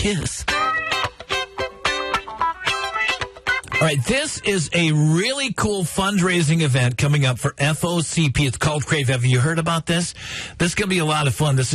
kiss. All right, this is a really cool fundraising event coming up for FOCP. It's called Crave. Have you heard about this? This is going to be a lot of fun. This is